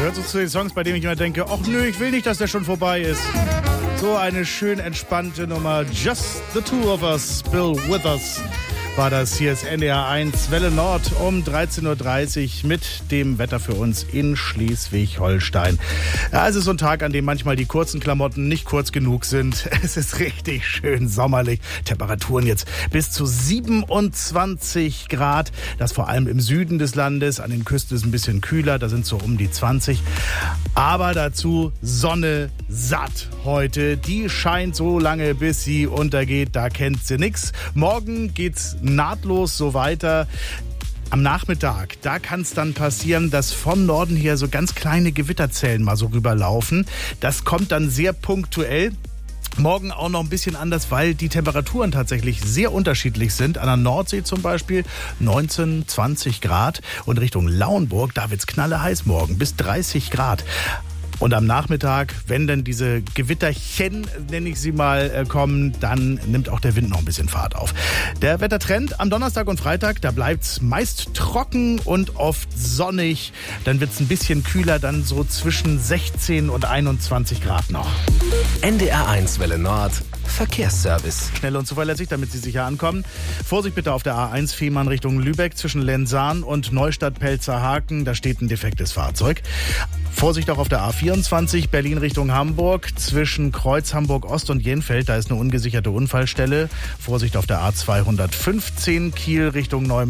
gehört so zu den Songs, bei denen ich immer denke, ach nö, ich will nicht, dass der schon vorbei ist. So eine schön entspannte Nummer. Just the two of us, Bill Withers war das. Hier ist NDR 1 Welle Nord um 13.30 Uhr mit dem Wetter für uns in Schleswig-Holstein. Ja, es ist so ein Tag, an dem manchmal die kurzen Klamotten nicht kurz genug sind. Es ist richtig schön sommerlich. Temperaturen jetzt bis zu 27 Grad. Das vor allem im Süden des Landes. An den Küsten ist ein bisschen kühler. Da sind so um die 20. Aber dazu Sonne satt heute. Die scheint so lange, bis sie untergeht. Da kennt sie nix. Morgen geht's nahtlos so weiter. Am Nachmittag, da kann es dann passieren, dass vom Norden her so ganz kleine Gewitterzellen mal so rüberlaufen. Das kommt dann sehr punktuell. Morgen auch noch ein bisschen anders, weil die Temperaturen tatsächlich sehr unterschiedlich sind. An der Nordsee zum Beispiel 19, 20 Grad und Richtung Lauenburg, da wird's knalleheiß morgen, bis 30 Grad. Und am Nachmittag, wenn dann diese Gewitterchen, nenne ich sie mal, kommen, dann nimmt auch der Wind noch ein bisschen Fahrt auf. Der Wettertrend am Donnerstag und Freitag, da bleibt's meist trocken und oft sonnig. Dann wird's ein bisschen kühler, dann so zwischen 16 und 21 Grad noch. NDR 1 Welle Nord. Verkehrsservice. Schnell und zuverlässig, damit Sie sicher ankommen. Vorsicht bitte auf der A1 Fehmarn Richtung Lübeck zwischen Lenzahn und Neustadt-Pelzerhaken. Da steht ein defektes Fahrzeug. Vorsicht auch auf der A24 Berlin Richtung Hamburg zwischen Kreuz Hamburg Ost und Jenfeld. Da ist eine ungesicherte Unfallstelle. Vorsicht auf der A215 Kiel Richtung Neumarkt.